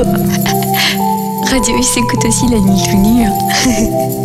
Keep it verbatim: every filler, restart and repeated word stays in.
Radio U s'écoute aussi la nuit tout nue.